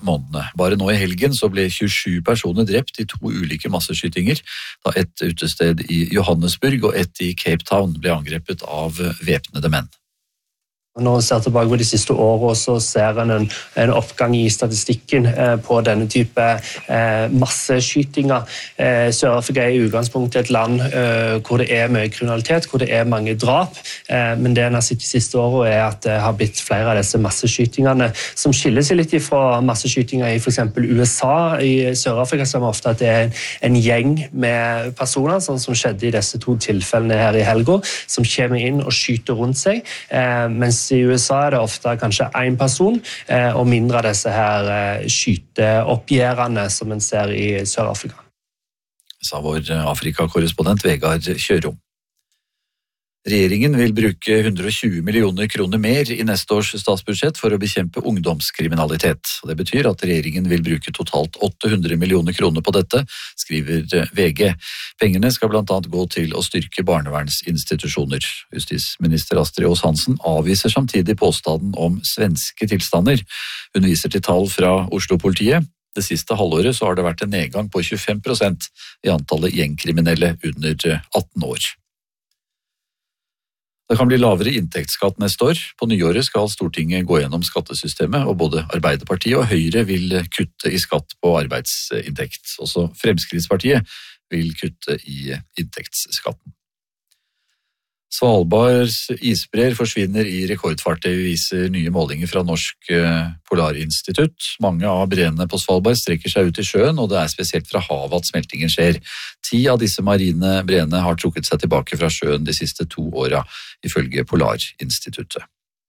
månedene. Bare nå i helgen så ble 27 personer drept i 2 ulike masseskytinger, da et utested i Johannesburg og et i Cape Town ble angrepet av væpnede menn. Når man ser tilbake på de siste årene, så ser en oppgang i statistikken på denne type masseskytinger. Sør-Afrika er i utgangspunktet et land hvor det er mye kriminalitet, hvor det er mange drap, men det en har sett de siste årene er at det har blitt flere av disse masseskytingene som skiller seg litt fra masseskytinger i for eksempel USA. I Sør-Afrika ser vi ofte at det er en gjeng med personer, sånn som skjedde i disse 2 tilfellene her i helgen, som kommer inn og skyter rundt seg, mens i USA er det ofte kanskje en person, og mindre av disse her skyteoppgjørene som en ser i Sør-Afrika. Sa vår Afrika-korrespondent Vegard Kjørom. Regjeringen vil bruke 120 millioner kroner mer i neste års statsbudsjett for å bekjempe ungdomskriminalitet. Det betyr at regjeringen vil bruke totalt 800 millioner kroner på dette, skriver VG. Pengene skal blant annet gå til å styrke barnevernsinstitusjoner. Justisminister Astrid Aas-Hansen avviser samtidig påstanden om svenske tilstander. Hun viser til tall fra Oslo-politiet. Det siste halvåret så har det vært en nedgang på 25% i antallet gjengkriminelle under 18 år. Det kan bli lavere inntektsskatt neste år. På nyåret skal Stortinget gå gjennom skattesystemet, og både Arbeiderpartiet og Høyre vil kutte i skatt på arbeidsinntekt. Også Fremskrittspartiet vil kutte i inntektsskatten. Svalbards isbreer forsvinner i rekordfart, det viser nye målinger fra Norsk Polarinstitutt. Mange av breene på Svalbard strekker seg ut i sjøen, og det er spesielt fra havet at smeltingen skjer. 10 av disse marine breene har trukket seg tilbake fra sjøen de siste 2 årene, ifølge Polarinstituttet.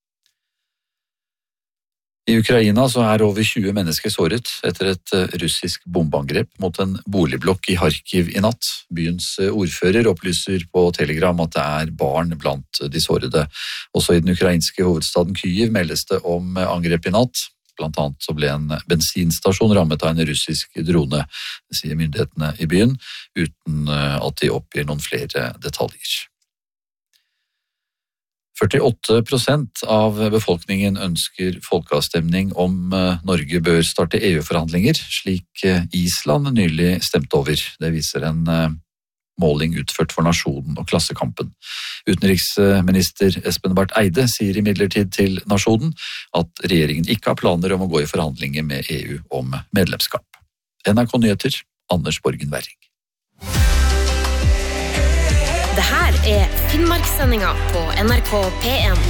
I Ukraina så er over 20 mennesker såret etter et russisk bombeangrep mot en boligblokk i Kharkiv i natt. Byens ordfører opplyser på Telegram at det er barn blant de sårede. Også i den ukrainske hovedstaden Kyiv meldes det om angrep i natt. Blant annet så ble en bensinstasjon rammet av en russisk drone, det sier myndighetene i byen, uten at de oppgir noen flere detaljer. 48% av befolkningen ønsker folkeavstemning om Norge bør starte EU-forhandlinger, slik Island nylig stemte over. Det viser en måling utført for Nasjonen og Klassekampen. Utenriksminister Espen Barth Eide sier imidlertid til Nasjonen at regjeringen ikke har planer om å gå i forhandlinger med EU om medlemskap. NRK Nyheter, Anders Borgen Werring. Det her er Finnmarkssendinga på NRK P1.